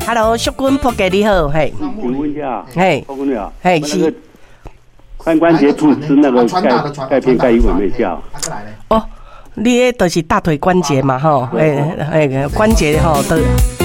，Hello， 淑君仆给你好，嘿， 请问一下， 嘿， 包公了， 嘿是， 髋关节处吃那个钙片钙油有没有效？ 哦，你迄就是大腿关节嘛，吼，关节吼都。